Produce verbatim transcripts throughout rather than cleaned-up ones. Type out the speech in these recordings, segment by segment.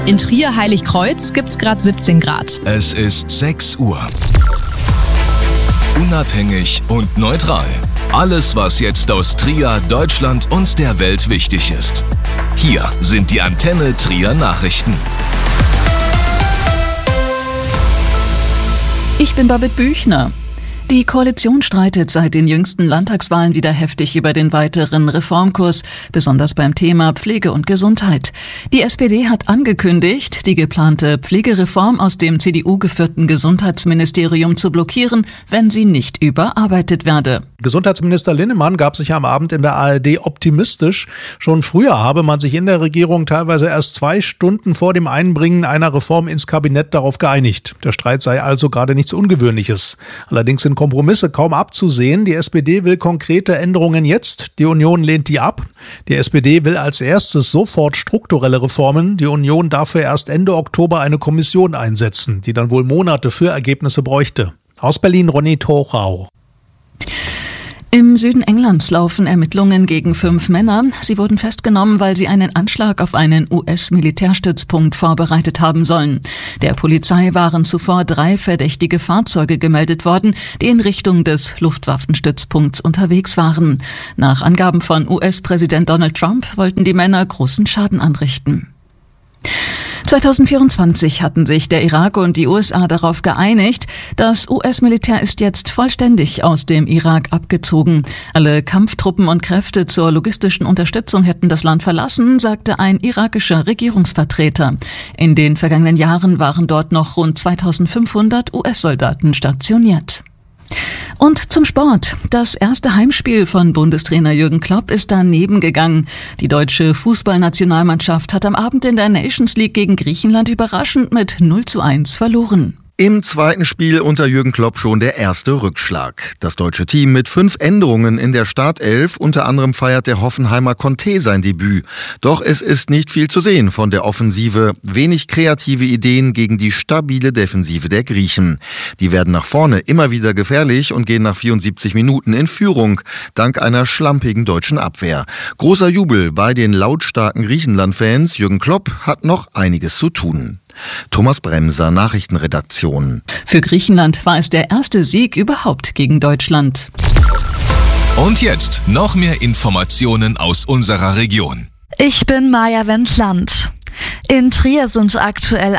In Trier-Heiligkreuz gibt's gerade siebzehn Grad. Es ist sechs Uhr. Unabhängig und neutral. Alles, was jetzt aus Trier, Deutschland und der Welt wichtig ist. Hier sind die Antenne Trier Nachrichten. Ich bin Babette Büchner. Die Koalition streitet seit den jüngsten Landtagswahlen wieder heftig über den weiteren Reformkurs, besonders beim Thema Pflege und Gesundheit. Die S P D hat angekündigt, die geplante Pflegereform aus dem C D U-geführten Gesundheitsministerium zu blockieren, wenn sie nicht überarbeitet werde. Gesundheitsminister Linnemann gab sich am Abend in der A R D optimistisch. Schon früher habe man sich in der Regierung teilweise erst zwei Stunden vor dem Einbringen einer Reform ins Kabinett darauf geeinigt. Der Streit sei also gerade nichts Ungewöhnliches. Allerdings sind Kompromisse kaum abzusehen. Die S P D will konkrete Änderungen jetzt. Die Union lehnt die ab. Die S P D will als erstes sofort strukturelle Reformen. Die Union dafür erst Ende Oktober eine Kommission einsetzen, die dann wohl Monate für Ergebnisse bräuchte. Aus Berlin Ronny Torau. Im Süden Englands laufen Ermittlungen gegen fünf Männer. Sie wurden festgenommen, weil sie einen Anschlag auf einen U S-Militärstützpunkt vorbereitet haben sollen. Der Polizei waren zuvor drei verdächtige Fahrzeuge gemeldet worden, die in Richtung des Luftwaffenstützpunkts unterwegs waren. Nach Angaben von U S-Präsident Donald Trump wollten die Männer großen Schaden anrichten. zwanzig vierundzwanzig hatten sich der Irak und die U S A darauf geeinigt, das U S-Militär ist jetzt vollständig aus dem Irak abgezogen. Alle Kampftruppen und Kräfte zur logistischen Unterstützung hätten das Land verlassen, sagte ein irakischer Regierungsvertreter. In den vergangenen Jahren waren dort noch rund zweitausendfünfhundert U S-Soldaten stationiert. Und zum Sport. Das erste Heimspiel von Bundestrainer Jürgen Klopp ist daneben gegangen. Die deutsche Fußballnationalmannschaft hat am Abend in der Nations League gegen Griechenland überraschend mit null zu eins verloren. Im zweiten Spiel unter Jürgen Klopp schon der erste Rückschlag. Das deutsche Team mit fünf Änderungen in der Startelf. Unter anderem feiert der Hoffenheimer Conte sein Debüt. Doch es ist nicht viel zu sehen von der Offensive. Wenig kreative Ideen gegen die stabile Defensive der Griechen. Die werden nach vorne immer wieder gefährlich und gehen nach vierundsiebzig Minuten in Führung, dank einer schlampigen deutschen Abwehr. Großer Jubel bei den lautstarken Griechenland-Fans. Jürgen Klopp hat noch einiges zu tun. Thomas Bremser, Nachrichtenredaktion. Für Griechenland war es der erste Sieg überhaupt gegen Deutschland. Und jetzt noch mehr Informationen aus unserer Region. Ich bin Maja Wendland. In Trier sind aktuell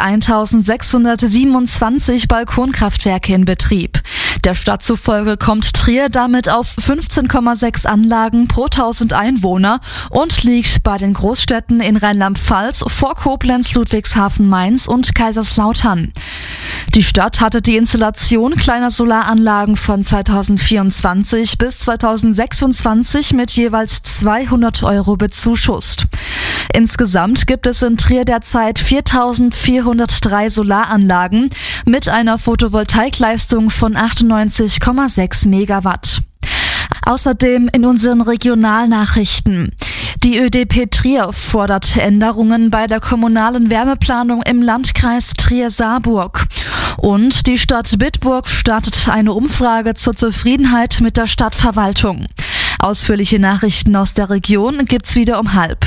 eintausendsechshundertsiebenundzwanzig Balkonkraftwerke in Betrieb. Der Stadt zufolge kommt Trier damit auf fünfzehn Komma sechs Anlagen pro tausend Einwohner und liegt bei den Großstädten in Rheinland-Pfalz vor Koblenz, Ludwigshafen, Mainz und Kaiserslautern. Die Stadt hatte die Installation kleiner Solaranlagen von zweitausendvierundzwanzig bis zweitausendsechsundzwanzig mit jeweils zweihundert Euro bezuschusst. Insgesamt gibt es in Trier derzeit viertausendvierhundertdrei Solaranlagen mit einer Photovoltaikleistung von achtundneunzig Komma sechs Megawatt. Außerdem in unseren Regionalnachrichten. Die Ö D P Trier fordert Änderungen bei der kommunalen Wärmeplanung im Landkreis Trier-Saarburg. Und die Stadt Bitburg startet eine Umfrage zur Zufriedenheit mit der Stadtverwaltung. Ausführliche Nachrichten aus der Region gibt's wieder um halb.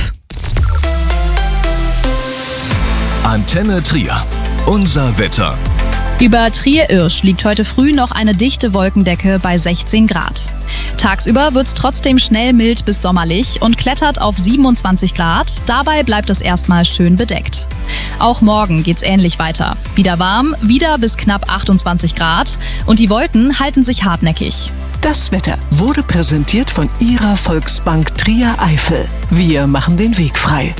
Antenne Trier. Unser Wetter. Über Trier-Irsch liegt heute früh noch eine dichte Wolkendecke bei sechzehn Grad. Tagsüber wird's trotzdem schnell mild bis sommerlich und klettert auf siebenundzwanzig Grad. Dabei bleibt es erstmal schön bedeckt. Auch morgen geht's ähnlich weiter. Wieder warm, wieder bis knapp achtundzwanzig Grad und die Wolken halten sich hartnäckig. Das Wetter wurde präsentiert von Ihrer Volksbank Trier-Eifel. Wir machen den Weg frei.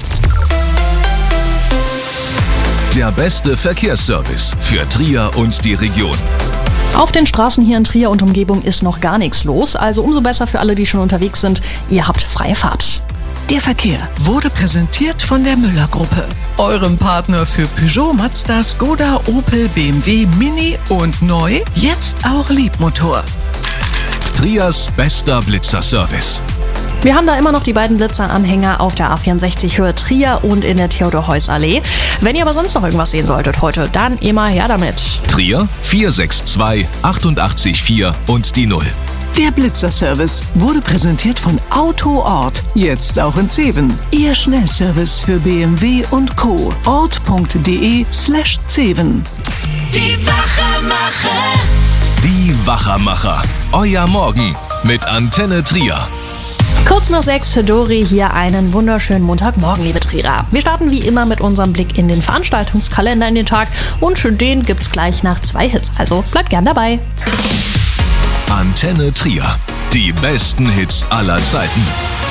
Der beste Verkehrsservice für Trier und die Region. Auf den Straßen hier in Trier und Umgebung ist noch gar nichts los, also umso besser für alle, die schon unterwegs sind. Ihr habt freie Fahrt. Der Verkehr wurde präsentiert von der Müller-Gruppe, eurem Partner für Peugeot, Mazda, Skoda, Opel, B M W, Mini und neu, jetzt auch Liebmotor. Triers bester Blitzerservice. Wir haben da immer noch die beiden Blitzeranhänger auf der A vierundsechzig Höhe Trier und in der Theodor-Heuss-Allee. Wenn ihr aber sonst noch irgendwas sehen solltet heute, dann immer her damit. Trier vier sechs zwei acht acht vier und die null. Der Blitzer-Service wurde präsentiert von Autoort, jetzt auch in Zeven. Ihr Schnellservice für B M W und Co. ort.de slash Zeven. Die Wachermacher. Die Wachermacher. Euer Morgen mit Antenne Trier. Kurz nach sechs, Dori hier, einen wunderschönen Montagmorgen, liebe Trierer. Wir starten wie immer mit unserem Blick in den Veranstaltungskalender in den Tag und den gibt's gleich nach zwei Hits, also bleibt gern dabei. Antenne Trier. Die besten Hits aller Zeiten.